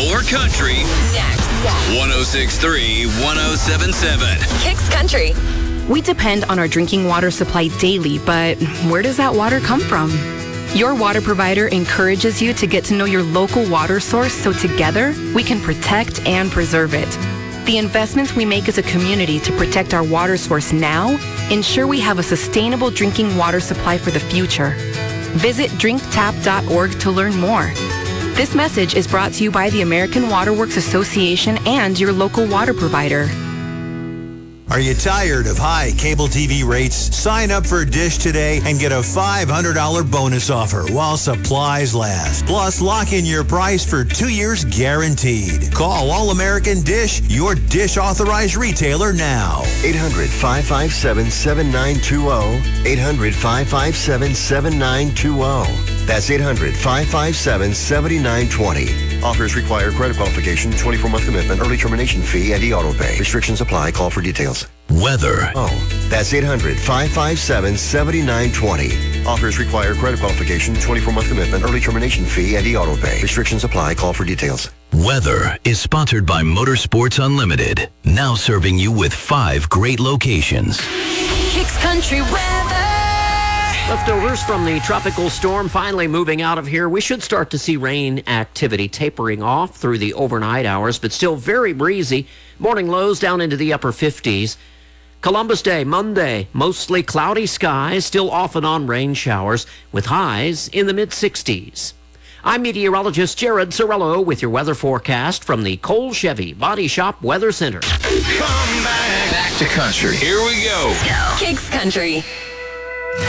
More country. Next. 106.3, 107.7. Kicks Country. We depend on our drinking water supply daily, but where does that water come from? Your water provider encourages you to get to know your local water source so together we can protect and preserve it. The investments we make as a community to protect our water source now ensure we have a sustainable drinking water supply for the future. Visit drinktap.org to learn more. This message is brought to you by the American Water Works Association and your local water provider. Are you tired of high cable TV rates? Sign up for Dish today and get a $500 bonus offer while supplies last. Plus, lock in your price for 2 years guaranteed. Call All American Dish, your Dish authorized retailer now. 800-557-7920. 800-557-7920. That's 800-557-7920. Offers require credit qualification, 24-month commitment, early termination fee, and e-auto pay. Restrictions apply. Call for details. Weather. That's 800-557-7920. Offers require credit qualification, 24-month commitment, early termination fee, and e-auto pay. Restrictions apply. Call for details. Weather is sponsored by Motorsports Unlimited. Now serving you with 5 great locations. Kicks Country weather. Leftovers from the tropical storm finally moving out of here. We should start to see rain activity tapering off through the overnight hours, but still very breezy. Morning lows down into the upper 50s. Columbus Day, Monday, mostly cloudy skies, still off and on rain showers, with highs in the mid-60s. I'm meteorologist Jared Sorello with your weather forecast from the Cole Chevy Body Shop Weather Center. Come back to country. Here we go. Kicks Country.